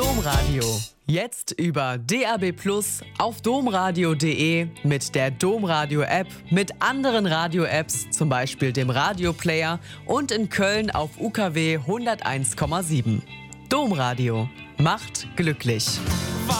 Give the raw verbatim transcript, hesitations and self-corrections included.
Domradio. Jetzt über D A B Plus, auf domradio punkt de, mit der Domradio-App, mit anderen Radio-Apps, zum Beispiel dem Radioplayer und in Köln auf U K W hunderteins Komma sieben. Domradio macht glücklich.